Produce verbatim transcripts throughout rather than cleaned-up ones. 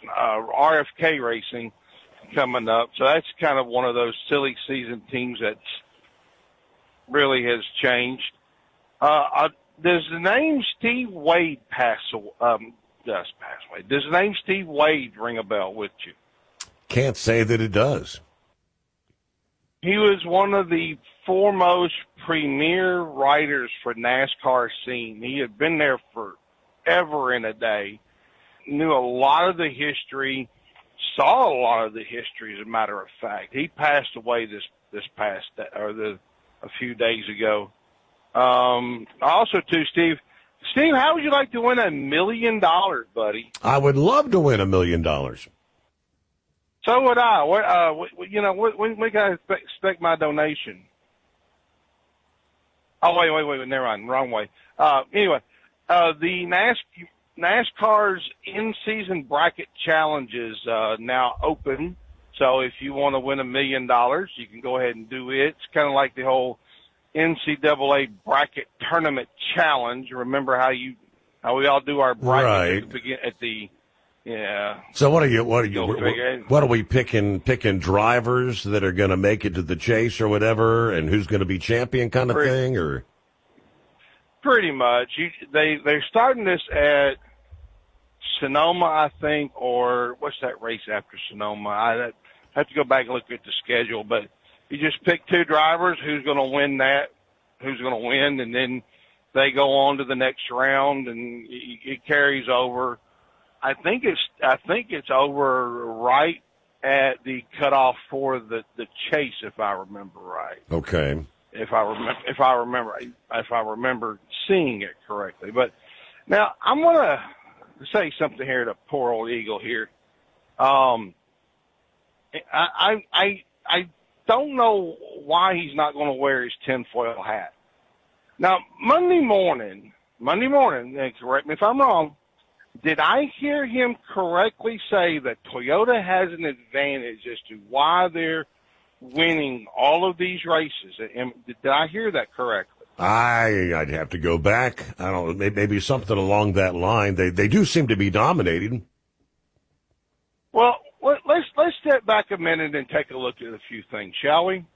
uh, R F K Racing coming up. So that's kind of one of those silly season teams that really has changed. Uh, uh, does the name Steve Wade pass, um, does pass away? Does the name Steve Wade ring a bell with you? Can't say that it does. He was one of the foremost premier writers for NASCAR scene. He had been there forever and a day, knew a lot of the history, saw a lot of the history, as a matter of fact. He passed away this, this past, or the, a few days ago. Um, also, too, Steve, Steve, how would you like to win a million dollars, buddy? I would love to win a million dollars. So would I. What, uh, what, you know, when, when can I expect, expect my donation? Oh, wait, wait, wait, never mind, wrong way. Uh, anyway, uh, the NAS, NASCAR's in-season bracket challenge is uh, now open. So if you want to win a million dollars, you can go ahead and do it. It's kind of like the whole N C double A bracket tournament challenge. Remember how you, how we all do our bracket right. at the begin, at the, yeah. So what are you, what are you, what, what are we picking, picking drivers that are going to make it to the chase or whatever, and who's going to be champion kind of pretty, thing, or? Pretty much. You, they, they're starting this at Sonoma, I think, or what's that race after Sonoma? I have to go back and look at the schedule, but you just pick two drivers, who's going to win that, who's going to win, and then they go on to the next round, and it, it carries over. I think it's I think it's over right at the cutoff for the, the chase, if I remember right. Okay. If I remember if I remember if I remember seeing it correctly, but now I'm gonna say something here to poor old Eagle here. Um, I I I, I don't know why he's not going to wear his tinfoil hat. Now, Monday morning, Monday morning, and correct me if I'm wrong, did I hear him correctly say that Toyota has an advantage as to why they're winning all of these races? Did I hear that correctly? I, I'd have to go back. I don't know, maybe something along that line. They they do seem to be dominating. Well, let's let's step back a minute and take a look at a few things, shall we?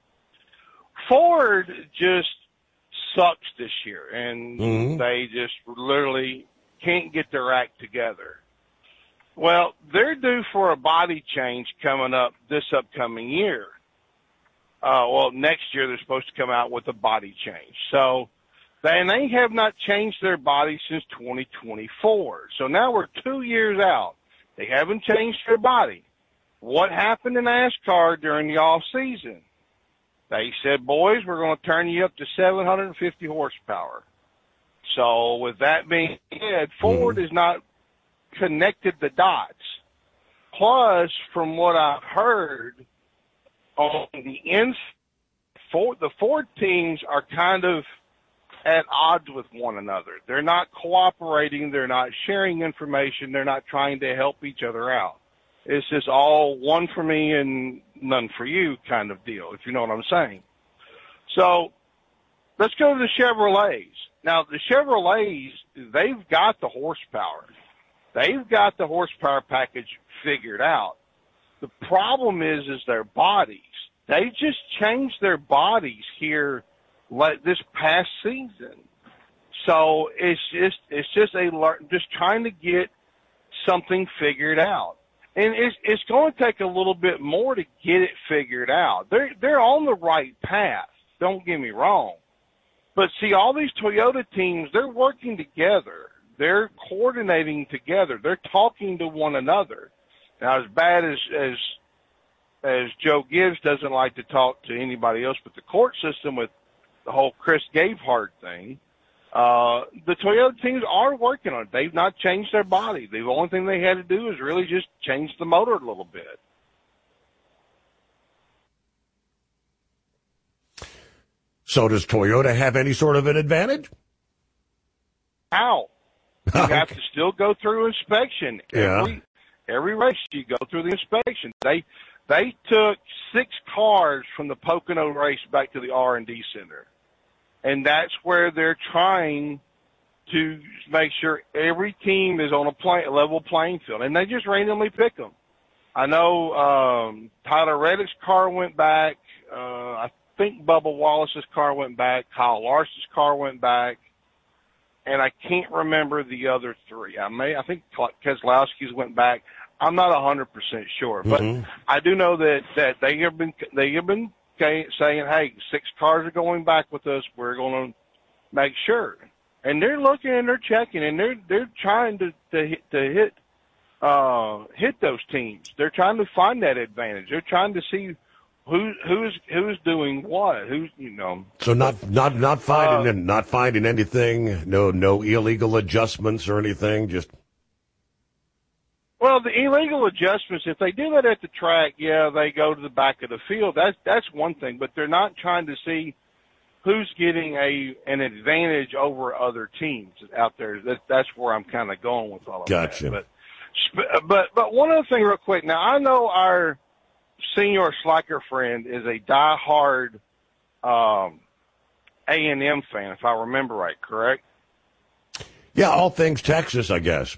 Ford just sucks this year, and mm-hmm. they just literally can't get their act together. Well, they're due for a body change coming up this upcoming year. Uh, well, next year they're supposed to come out with a body change. So, they, and they have not changed their body since twenty twenty-four. So now we're two years out. They haven't changed their body. What happened in NASCAR during the off season? They said, boys, we're going to turn you up to seven hundred fifty horsepower. So with that being said, Ford mm-hmm. has not connected the dots. Plus, from what I've heard, on the ins, Ford, the Ford teams are kind of at odds with one another. They're not cooperating. They're not sharing information. They're not trying to help each other out. It's just all one for me and none for you kind of deal, if you know what I'm saying. So let's go to the Chevrolets. Now, the Chevrolets, they've got the horsepower. They've got the horsepower package figured out. The problem is, is their bodies. They just changed their bodies here like this past season. So it's just, it's just a, just trying to get something figured out. And it's, it's going to take a little bit more to get it figured out. They're, they're on the right path. Don't get me wrong. But see, all these Toyota teams, they're working together. They're coordinating together. They're talking to one another. Now, as bad as, as, as Joe Gibbs doesn't like to talk to anybody else but the court system with the whole Chris Gabehart thing, uh, the Toyota teams are working on it. They've not changed their body. The only thing they had to do is really just change the motor a little bit. So does Toyota have any sort of an advantage? How? You okay. have to still go through inspection. Yeah. Every, every race you go through the inspection. They they took six cars from the Pocono race back to the R and D center. And that's where they're trying to make sure every team is on a play, level playing field, and they just randomly pick them. I know um, Tyler Reddick's car went back. Uh, I think Bubba Wallace's car went back. Kyle Larson's car went back. And I can't remember the other three. I may, I think Keselowski's went back. I'm not a hundred percent sure, but mm-hmm. I do know that, that they have been, they have been saying, hey, six cars are going back with us. We're going to make sure. And they're looking and they're checking and they're, they're trying to, to hit, to hit, uh, hit those teams. They're trying to find that advantage. They're trying to see Who who's who's doing what? Who's you know? So not not not finding uh, not finding anything. No no illegal adjustments or anything. Just well, the illegal adjustments. If they do that at the track, yeah, they go to the back of the field. That's that's one thing. But they're not trying to see who's getting a an advantage over other teams out there. That that's where I'm kind of going with all of gotcha. that. But but but one other thing, real quick. Now I know our Senior Slacker friend is a diehard um, A and M fan, if I remember right, correct? Yeah, all things Texas, I guess.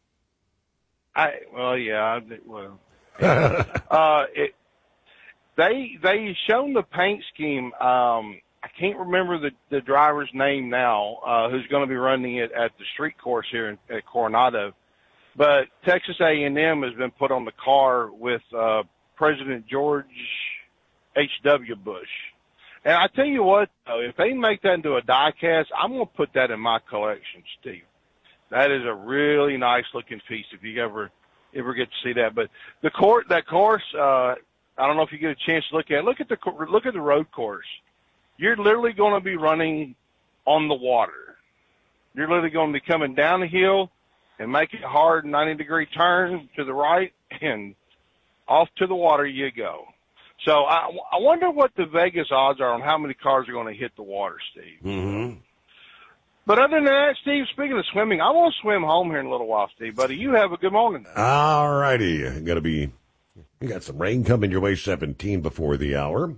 I well, yeah, I, well, uh, it, they they shown the paint scheme. Um, I can't remember the the driver's name now, uh, who's going to be running it at the street course here in, at Coronado, but Texas A and M has been put on the car with. Uh, President George H W Bush. And I tell you what, though, if they make that into a die cast, I'm going to put that in my collection, Steve. That is a really nice looking piece if you ever ever get to see that. But the court, that course, uh, I don't know if you get a chance to look at it. Look at the look at the road course. You're literally going to be running on the water. You're literally going to be coming down the hill and making a hard ninety degree turn to the right and off to the water you go. So I, I wonder what the Vegas odds are on how many cars are going to hit the water, Steve. Mm-hmm. But other than that, Steve, speaking of swimming, I want to swim home here in a little while, Steve. Buddy, you have a good morning. All righty. Going to be, you got some rain coming your way, seventeen before the hour.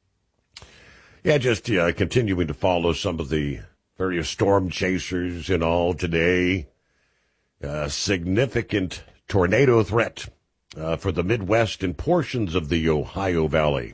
Yeah, just uh, continuing to follow some of the various storm chasers and all today. Uh, significant tornado threat. Uh, for the Midwest and portions of the Ohio Valley.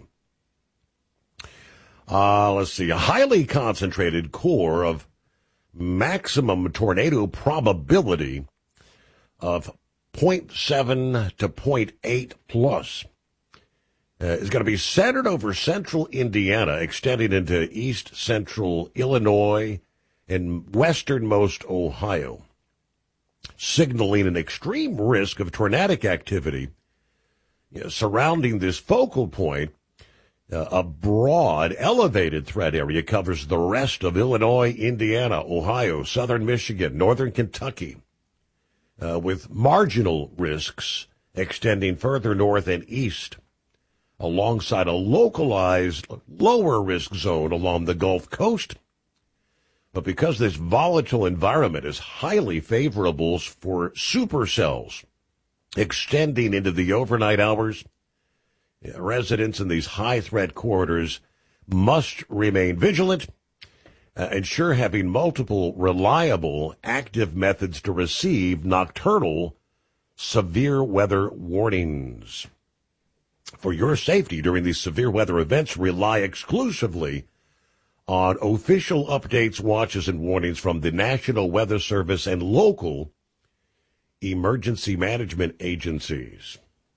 Uh, let's see, a highly concentrated core of maximum tornado probability of zero point seven to zero point eight plus uh, is going to be centered over central Indiana, extending into east central Illinois and westernmost Ohio, signaling an extreme risk of tornadic activity you know, surrounding this focal point. Uh, a broad, elevated threat area covers the rest of Illinois, Indiana, Ohio, southern Michigan, northern Kentucky, uh, with marginal risks extending further north and east, alongside a localized lower risk zone along the Gulf Coast. But because this volatile environment is highly favorable for supercells extending into the overnight hours, residents in these high-threat corridors must remain vigilant, uh, ensure having multiple reliable active methods to receive nocturnal severe weather warnings. For your safety during these severe weather events, rely exclusively on official updates, watches, and warnings from the National Weather Service and local emergency management agencies.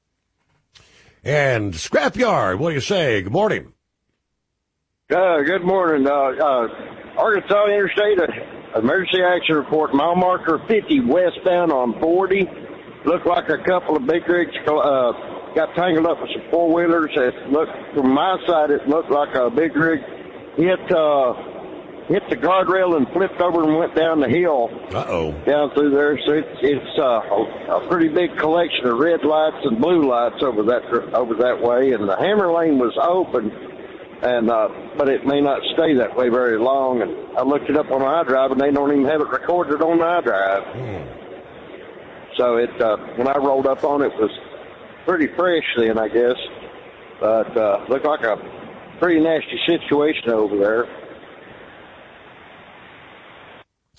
And Scrapyard, what do you say? Good morning. Uh, good morning. Uh, uh, Arkansas Interstate uh, Emergency Action Report, mile marker fifty westbound on forty. Looked like a couple of big rigs uh, got tangled up with some four-wheelers. It looked, from my side, it looked like a big rig hit uh, hit the guardrail and flipped over and went down the hill. Uh-oh. Down through there. So it's, it's uh, a pretty big collection of red lights and blue lights over that over that way. And the hammer lane was open, and uh, but it may not stay that way very long. And I looked it up on iDrive, and they don't even have it recorded on iDrive. Hmm. So it uh, when I rolled up on it, it was pretty fresh then, I guess. But uh, looked like a pretty nasty situation over there.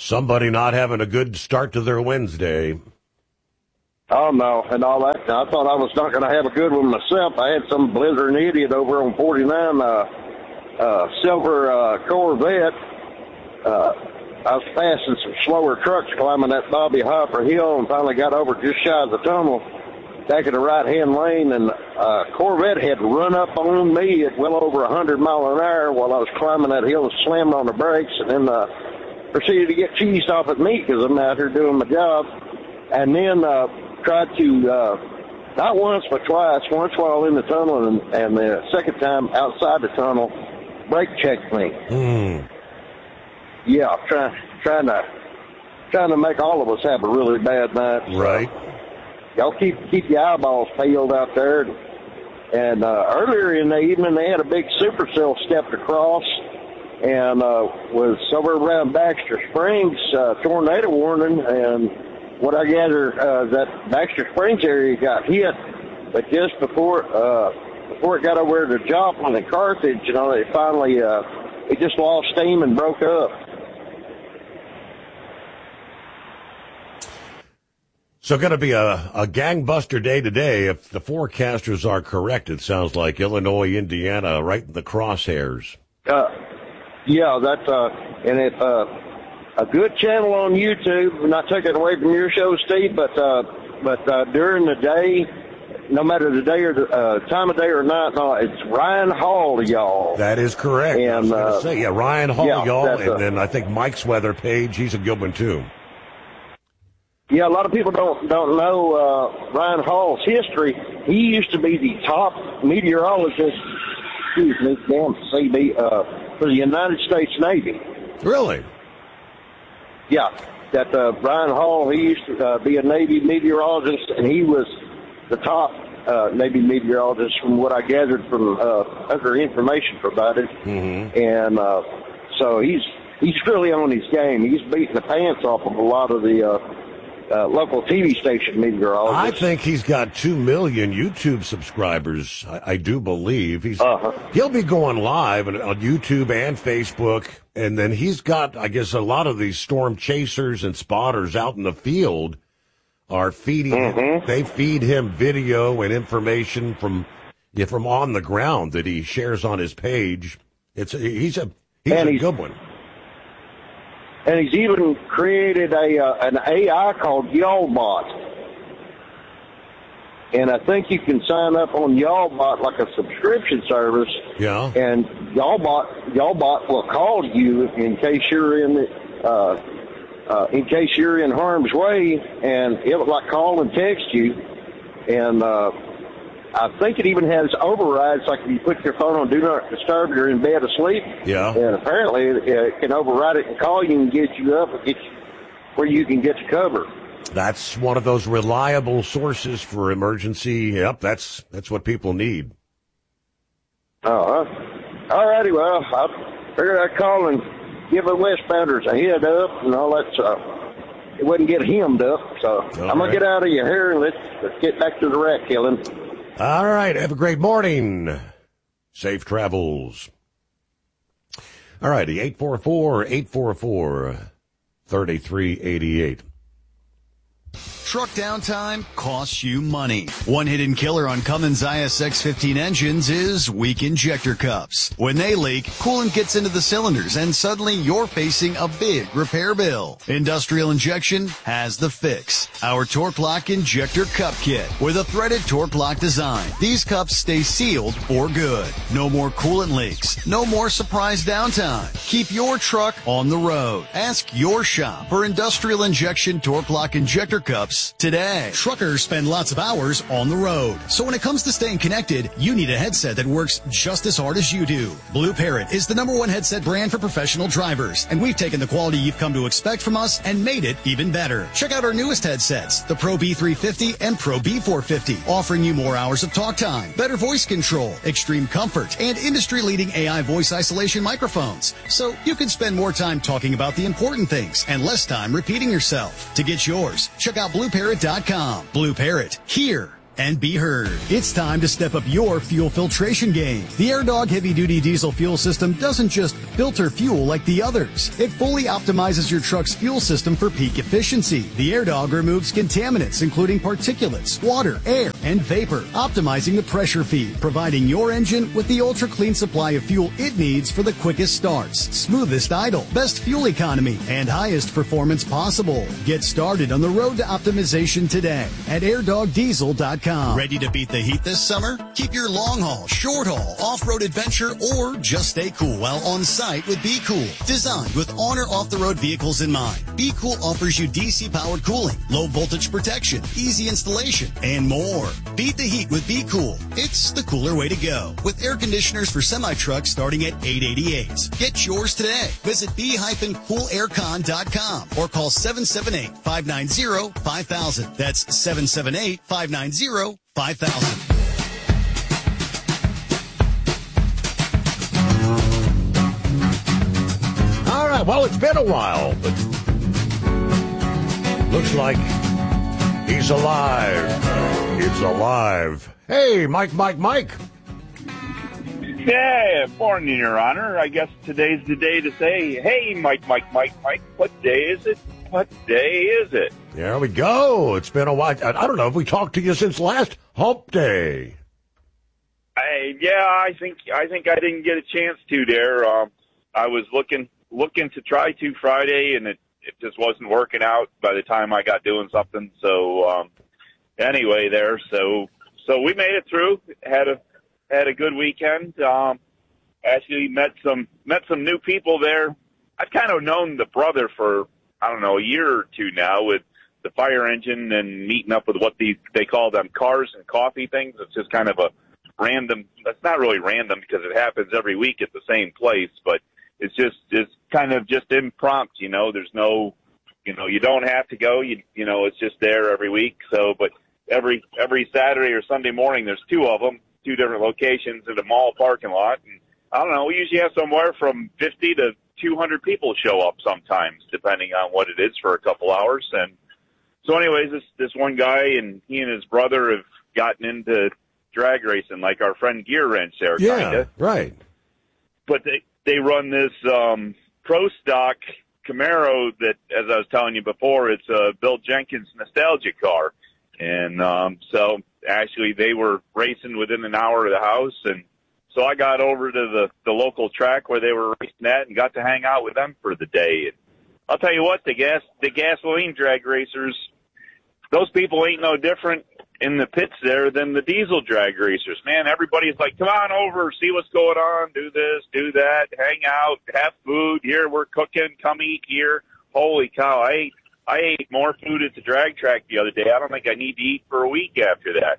Somebody not having a good start to their Wednesday. Oh, no, and all that. I thought I was not going to have a good one myself. I had some blithering idiot over on forty-nine, uh, uh, silver uh, Corvette. Uh, I was passing some slower trucks climbing that Bobby Hopper Hill and finally got over just shy of the tunnel, back in the right-hand lane, and uh, Corvette had run up on me at well over one hundred miles an hour while I was climbing that hill and slammed on the brakes, and then uh, proceeded to get cheesed off at me because I'm out here doing my job. And then uh, tried to, uh, not once but twice, once while in the tunnel and, and the second time outside the tunnel, brake checked me. Mm. Yeah, trying trying to trying to make all of us have a really bad night. Right. Y'all keep keep your eyeballs peeled out there. And uh, earlier in the evening, they had a big supercell stepped across and uh, was over around Baxter Springs, uh, tornado warning. And what I gather, uh, that Baxter Springs area got hit, but just before uh, before it got over to Joplin and Carthage, you know, they finally uh, it just lost steam and broke up. So going to be a, a gangbuster day today if the forecasters are correct. It sounds like Illinois, Indiana, right in the crosshairs. Uh, yeah, that's uh, and it uh, a good channel on YouTube. I'm not taking it away from your show, Steve, but uh, but uh, during the day, no matter the day or the uh, time of day or night, no, it's Ryan Hall, y'all. That is correct. And, I was going to uh, say, yeah, Ryan Hall, yeah, y'all, and a, then I think Mike's Weather Page. He's a good one too. Yeah, a lot of people don't don't know uh, Ryan Hall's history. He used to be the top meteorologist, excuse me, damn C B, uh, for the United States Navy. Really? Yeah, that uh, Ryan Hall, he used to uh, be a Navy meteorologist, and he was the top uh, Navy meteorologist from what I gathered from uh, other information provided. Mm-hmm. And uh, so he's he's really on his game. He's beating the pants off of a lot of the uh, Uh, local T V station meteorologist. I think he's got two million YouTube subscribers. I, I do believe he's. Uh-huh. He'll be going live on, on YouTube and Facebook, and then he's got, I guess, a lot of these storm chasers and spotters out in the field are feeding. Mm-hmm. him, they feed him video and information from yeah, from on the ground that he shares on his page. It's he's a he's and a he's, good one. And he's even created a uh, an A I called YallBot. And I think you can sign up on YallBot like a subscription service. Yeah. And YallBot YallBot will call you in case you're in uh, uh, in case you're in harm's way, and it will like call and text you. And uh, I think it even has overrides, like if you put your phone on Do Not Disturb, you're in bed asleep. Yeah. And apparently it, it can override it and call you and get you up and get you where you can get to cover. That's one of those reliable sources for emergency. Yep, that's that's what people need. Uh-huh. All righty, well, I figured I'd call and give the westbounders a head up and all that stuff. It wouldn't get hemmed up, so all I'm going right. to get out of your hair and let's, let's get back to the rat killing. All right. Have a great morning. Safe travels. All righty. eight four four, eight four four, three three eight eight. Truck downtime costs you money. One hidden killer on Cummins I S X fifteen engines is weak injector cups. When they leak, coolant gets into the cylinders and suddenly you're facing a big repair bill. Industrial Injection has the fix. Our Torque Lock Injector Cup Kit with a threaded Torque Lock design. These cups stay sealed for good. No more coolant leaks. No more surprise downtime. Keep your truck on the road. Ask your shop for Industrial Injection Torque Lock Injector Cups today. Truckers spend lots of hours on the road. So when it comes to staying connected, you need a headset that works just as hard as you do. Blue Parrot is the number one headset brand for professional drivers, and we've taken the quality you've come to expect from us and made it even better. Check out our newest headsets, the Pro B three fifty and Pro B four fifty, offering you more hours of talk time, better voice control, extreme comfort, and industry-leading A I voice isolation microphones. So you can spend more time talking about the important things and less time repeating yourself. To get yours, check out blue parrot dot com. Blue Parrot, here and be heard. It's time to step up your fuel filtration game. The AirDog heavy-duty diesel fuel system doesn't just filter fuel like the others. It fully optimizes your truck's fuel system for peak efficiency. The AirDog removes contaminants, including particulates, water, air, and vapor, optimizing the pressure feed, providing your engine with the ultra-clean supply of fuel it needs for the quickest starts, smoothest idle, best fuel economy, and highest performance possible. Get started on the road to optimization today at air dog diesel dot com. Ready to beat the heat this summer? Keep your long haul, short haul, off-road adventure, or just stay cool while on site with Be Cool. Designed with on or off-the-road vehicles in mind, Be Cool offers you D C-powered cooling, low voltage protection, easy installation, and more. Beat the heat with Be Cool. It's the cooler way to go. With air conditioners for semi-trucks starting at eight hundred eighty-eight dollars. Get yours today. Visit be cool air con dot com or call seven seven eight, five nine zero, five thousand. That's seven seven eight, five nine zero, five thousand. All right, well, it's been a while, but looks like he's alive. It's alive. Hey, Mike, Mike, Mike. Yeah, morning, Your Honor. I guess today's the day to say, hey, Mike, Mike, Mike, Mike, what day is it? What day is it? There we go. It's been a while. I, I don't know if we talked to you since last Hump Day. I, yeah, I think I think I didn't get a chance to there. Um, I was looking looking to try to Friday, and it, it just wasn't working out by the time I got doing something. So um, anyway, there. So so we made it through. Had a had a good weekend. Um, actually met some met some new people there. I've kind of known the brother for, I don't know, a year or two now with the fire engine and meeting up with what these, they call them cars and coffee things. It's just kind of a random, that's not really random because it happens every week at the same place, but it's just, it's kind of just impromptu, you know, there's no, you know, you don't have to go, you, you know, it's just there every week. So, but every, every Saturday or Sunday morning, there's two of them, two different locations in a mall parking lot. And I don't know, we usually have somewhere from fifty to two hundred people show up sometimes, depending on what it is, for a couple hours. And so anyways, this, this one guy and he and his brother have gotten into drag racing, like our friend Gear Wrench there, yeah, kinda. Right. But they, they run this, um, pro stock Camaro that, as I was telling you before, it's a Bill Jenkins nostalgia car. And, um, so actually they were racing within an hour of the house, and so I got over to the, the local track where they were racing at and got to hang out with them for the day. And I'll tell you what, the gas, the gasoline drag racers, those people ain't no different in the pits there than the diesel drag racers. Man, everybody's like, come on over, see what's going on, do this, do that, hang out, have food. Here, we're cooking, come eat here. Holy cow, I ate, I ate more food at the drag track the other day. I don't think I need to eat for a week after that.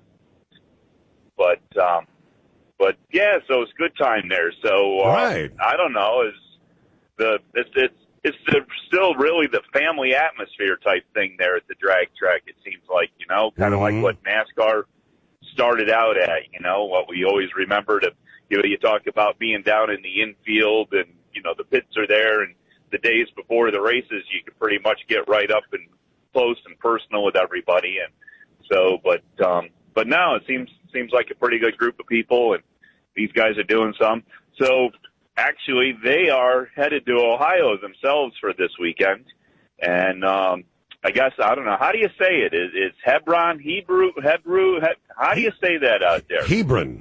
But, um, But yeah, so it's good time there. So uh, right. I don't know, is the it's it's it's the, still really the family atmosphere type thing there at the drag track. It seems like, you know, kind of mm-hmm. like what NASCAR started out at. You know, what we always remember to, you know, you talk about being down in the infield, and you know the pits are there, and the days before the races, you can pretty much get right up and close and personal with everybody. And so, but um, but now it seems. Seems like a pretty good group of people, and these guys are doing some. So actually, they are headed to Ohio themselves for this weekend. And um, I guess, I don't know, how do you say it? Is it's Hebron, Hebrew, Hebrew? He, how do you say that out there? Hebron.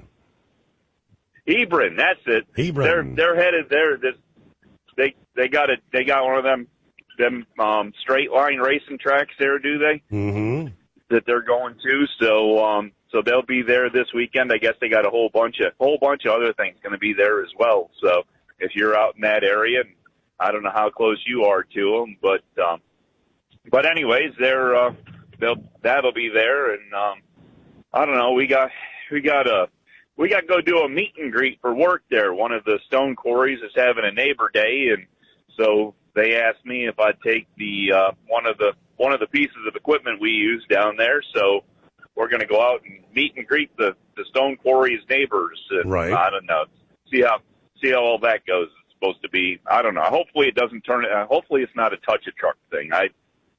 Hebron, that's it. Hebron. They're they're headed there. This they they got a they got one of them them um, straight line racing tracks there, do they? Mm-hmm. That they're going to. So. Um, So they'll be there this weekend. I guess they got a whole bunch of whole bunch of other things going to be there as well. So if you're out in that area, and I don't know how close you are to them, but um, but anyways, they're uh, they'll that'll be there. And um, I don't know. We got we got a we got to go do a meet and greet for work there. One of the stone quarries is having a neighbor day, and so they asked me if I'd take the uh, one of the one of the pieces of equipment we use down there. So we're going to go out and meet and greet the, the stone quarry's neighbors. And right. I don't know. See how see how all that goes. It's supposed to be. I don't know. Hopefully it doesn't turn. Uh, hopefully it's not a touch a truck thing. I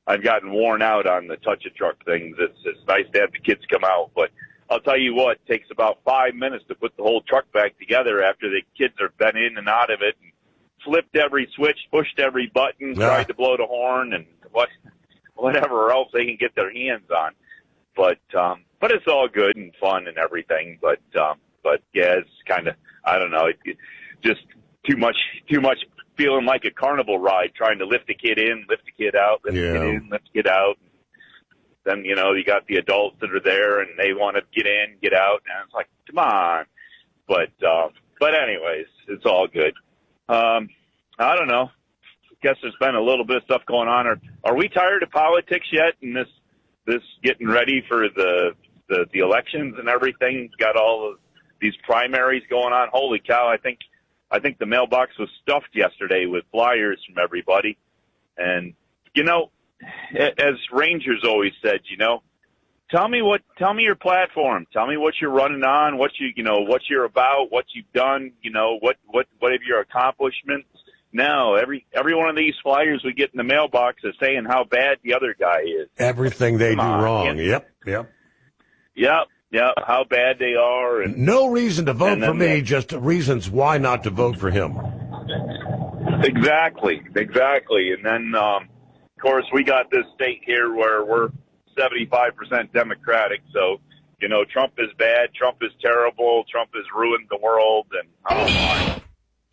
I've gotten worn out on the touch a truck things. It's it's nice to have the kids come out, but I'll tell you what, it takes about five minutes to put the whole truck back together after the kids have been in and out of it and flipped every switch, pushed every button, yeah. tried to blow the horn, and what whatever else they can get their hands on. But um, but it's all good and fun and everything. But um, but yeah, it's kind of I don't know, it, it, just too much too much. Feeling like a carnival ride, trying to lift the kid in, lift the kid out, lift yeah. the kid in, lift the kid out. Then, you know, you got the adults that are there and they want to get in, get out, and it's like, come on. But, uh, but anyways, it's all good. Um, I don't know. I guess there's been a little bit of stuff going on. Are, are we tired of politics yet? And this, this getting ready for the, the, the elections and everything? Got all of these primaries going on. Holy cow. I think, I think the mailbox was stuffed yesterday with flyers from everybody. And, you know, as Rangers always said, you know, tell me what, tell me your platform. Tell me what you're running on, what you, you know, what you're about, what you've done, you know, what, what, what have your accomplishments. No, every, every one of these flyers we get in the mailbox is saying how bad the other guy is. Everything they Come do on, wrong. yeah. Yep. Yep. Yep. Yeah, how bad they are. And no reason to vote for me, they, just reasons why not to vote for him. Exactly, exactly. And then, um, of course, we got this state here where we're seventy-five percent Democratic. So, you know, Trump is bad. Trump is terrible. Trump has ruined the world. And oh my, what's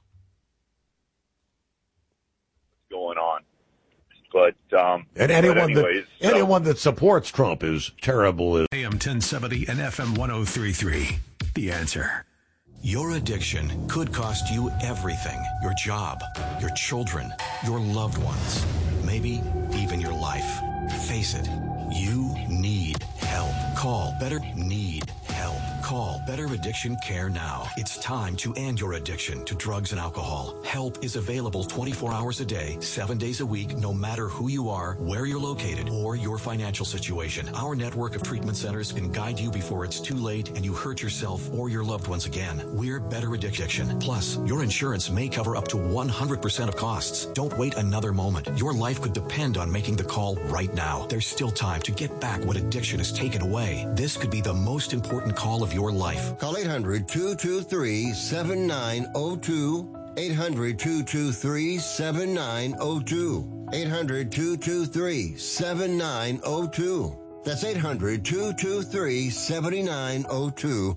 going on? But um, and anyone but anyways, that so. anyone that supports Trump is terrible. Is A M ten seventy and F M one oh three point three. The Answer. Your addiction could cost you everything. Your job, your children, your loved ones, maybe even your life. Face it, you need help. Call Better Need Help. Call Better Addiction Care now. It's time to end your addiction to drugs and alcohol. Help is available twenty-four hours a day, seven days a week, no matter who you are, where you're located, or your financial situation. Our network of treatment centers can guide you before it's too late and you hurt yourself or your loved ones again. We're Better Addiction. Plus, your insurance may cover up to one hundred percent of costs. Don't wait another moment. Your life could depend on making the call right now. There's still time to get back what addiction has taken away. This could be the most important call of your life. Call eight hundred, two two three, seven nine zero two. eight hundred, two two three, seven nine zero two. eight hundred, two two three, seven nine zero two. That's eight hundred, two two three, seven nine zero two.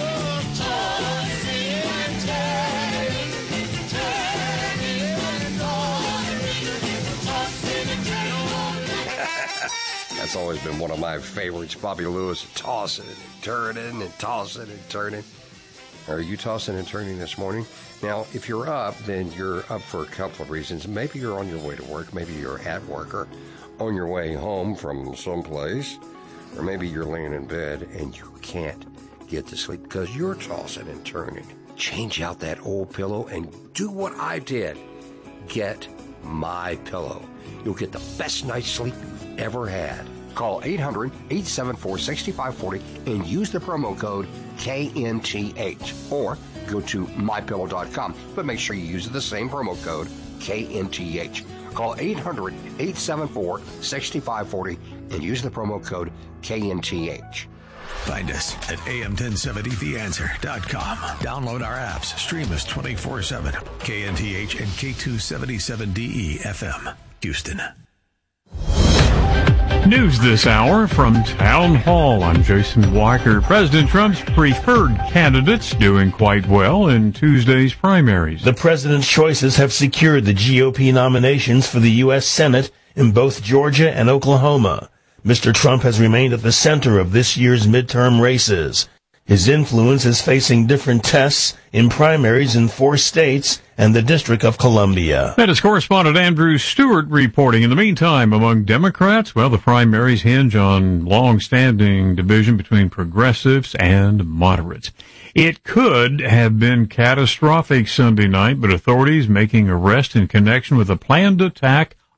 That's always been one of my favorites. Bobby Lewis, tossing and turning and tossing and turning. Are you tossing and turning this morning? Now, if you're up, then you're up for a couple of reasons. Maybe you're on your way to work. Maybe you're at work or on your way home from someplace. Or maybe you're laying in bed and you can't get to sleep because you're tossing and turning. Change out that old pillow and do what I did. Get My Pillow. You'll get the best night's sleep you've ever had. Call eight hundred, eight seven four, six five four zero and use the promo code K N T H. Or go to my pillow dot com, but make sure you use the same promo code K N T H. Call eight hundred, eight seven four, six five four zero and use the promo code K N T H. Find us at A M ten seventy the answer dot com. Download our apps. Stream us twenty-four seven. K N T H and K two seventy-seven D E F M. Houston. News this hour from Town Hall. I'm Jason Walker. President Trump's preferred candidates doing quite well in Tuesday's primaries. The president's choices have secured the G O P nominations for the U S Senate in both Georgia and Oklahoma. Mister Trump has remained at the center of this year's midterm races. His influence is facing different tests in primaries in four states and the District of Columbia. That is correspondent Andrew Stewart reporting. In the meantime, among Democrats, well, the primaries hinge on long-standing division between progressives and moderates. It could have been catastrophic Sunday night, but authorities making arrests in connection with a planned attack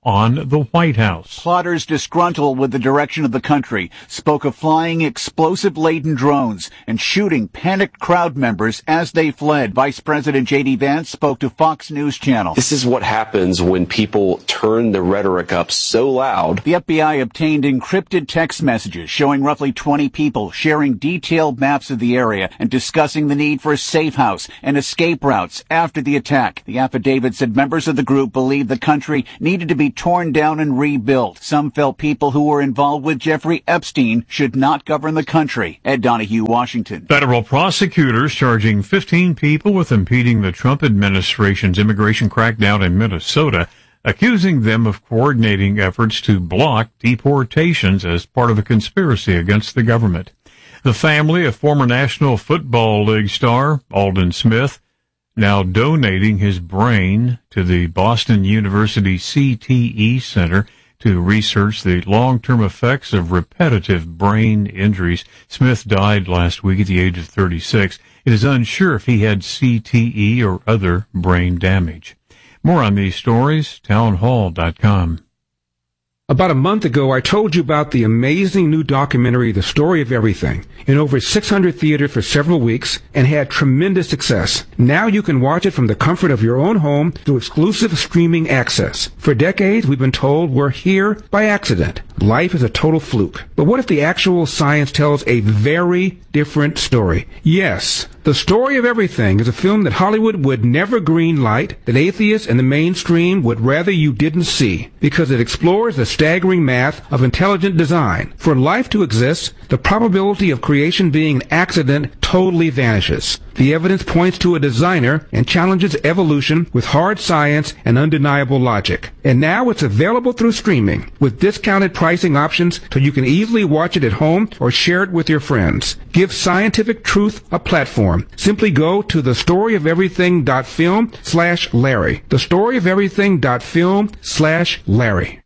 on the White House. Plotters disgruntled with the direction of the country spoke of flying explosive-laden drones and shooting panicked crowd members as they fled. Vice President J D. Vance spoke to Fox News Channel. This is what happens when people turn the rhetoric up so loud. The F B I obtained encrypted text messages showing roughly twenty people sharing detailed maps of the area and discussing the need for a safe house and escape routes after the attack. The affidavit said members of the group believed the country needed to be torn down and rebuilt. Some felt people who were involved with Jeffrey Epstein should not govern the country. Ed Donahue, Washington. Federal prosecutors charging fifteen people with impeding the Trump administration's immigration crackdown in Minnesota, accusing them of coordinating efforts to block deportations as part of a conspiracy against the government. The family of former National Football League star Alden Smith now donating his brain to the Boston University C T E Center to research the long-term effects of repetitive brain injuries. Smith died last week at the age of thirty-six. It is unsure if he had C T E or other brain damage. More on these stories, townhall dot com. About a month ago, I told you about the amazing new documentary, The Story of Everything, in over six hundred theaters for several weeks and had tremendous success. Now you can watch it from the comfort of your own home through exclusive streaming access. For decades, we've been told we're here by accident. Life is a total fluke. But what if the actual science tells a very different story? Yes, The Story of Everything is a film that Hollywood would never green light, that atheists and the mainstream would rather you didn't see, because it explores the staggering math of intelligent design. For life to exist, the probability of creation being an accident totally vanishes. The evidence points to a designer and challenges evolution with hard science and undeniable logic. And now it's available through streaming with discounted pricing options so you can easily watch it at home or share it with your friends. Give scientific truth a platform. Simply go to thestoryofeverything.film slash Larry. Thestoryofeverything.film slash Larry.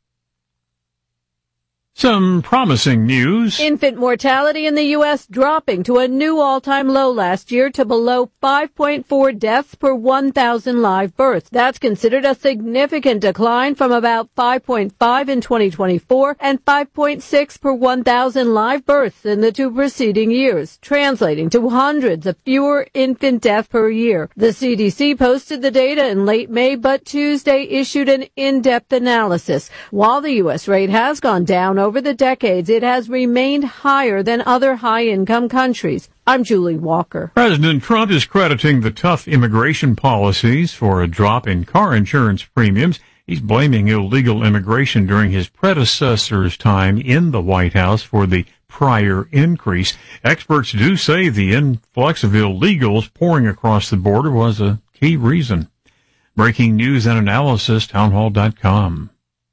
Some promising news. Infant mortality in the U S dropping to a new all-time low last year to below five point four deaths per one thousand live births. That's considered a significant decline from about five point five in twenty twenty-four and five point six per one thousand live births in the two preceding years, translating to hundreds of fewer infant deaths per year. The C D C posted the data in late May, but Tuesday issued an in-depth analysis. While the U S rate has gone down over the decades, it has remained higher than other high-income countries. I'm Julie Walker. President Trump is crediting the tough immigration policies for a drop in car insurance premiums. He's blaming illegal immigration during his predecessor's time in the White House for the prior increase. Experts do say the influx of illegals pouring across the border was a key reason. Breaking news and analysis, townhall dot com.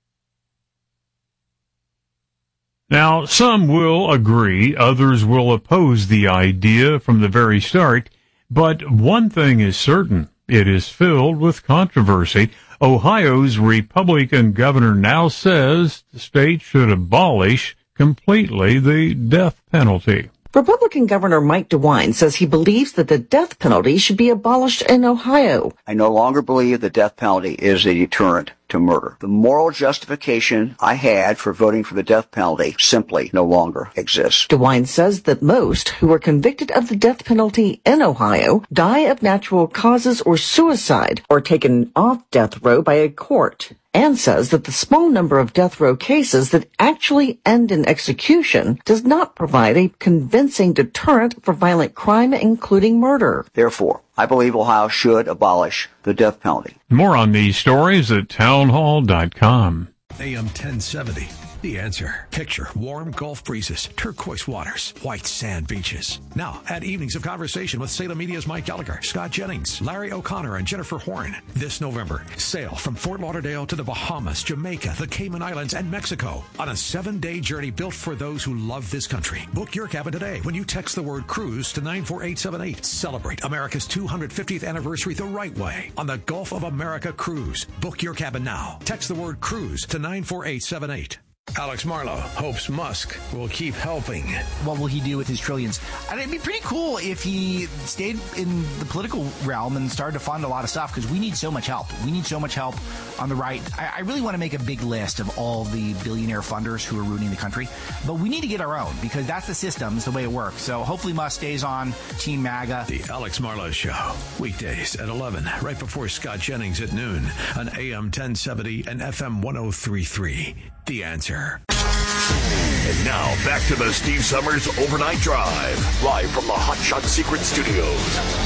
Now, some will agree, others will oppose the idea from the very start, but one thing is certain, it is filled with controversy. Ohio's Republican governor now says the state should abolish completely the death penalty. Republican Governor Mike DeWine says he believes that the death penalty should be abolished in Ohio. I no longer believe the death penalty is a deterrent to murder. The moral justification I had for voting for the death penalty simply no longer exists. DeWine says that most who are convicted of the death penalty in Ohio die of natural causes or suicide or taken off death row by a court, and says that the small number of death row cases that actually end in execution does not provide a convincing deterrent for violent crime, including murder. Therefore, I believe Ohio should abolish the death penalty. More on these stories at townhall dot com. A M ten seventy. The Answer. Picture warm Gulf breezes, turquoise waters, white sand beaches. Now, add evenings of conversation with Salem Media's Mike Gallagher, Scott Jennings, Larry O'Connor, and Jennifer Horn. This November, sail from Fort Lauderdale to the Bahamas, Jamaica, the Cayman Islands, and Mexico on a seven-day journey built for those who love this country. Book your cabin today when you text the word cruise to nine four eight seven eight. Celebrate America's two hundred fiftieth anniversary the right way on the Gulf of America Cruise. Book your cabin now. Text the word cruise to nine four eight seven eight. Alex Marlow hopes Musk will keep helping. What will he do with his trillions? And it'd be pretty cool if he stayed in the political realm and started to fund a lot of stuff, because we need so much help. We need so much help on the right. I, I really want to make a big list of all the billionaire funders who are ruining the country. But we need to get our own, because that's the system. It's the way it works. So hopefully Musk stays on Team MAGA. The Alex Marlow Show, weekdays at eleven, right before Scott Jennings at noon on A M ten seventy and F M one oh three point three. The Answer. And now, back to the Steve Summers Overnight Drive, live from the Hot Shot Secret Studios.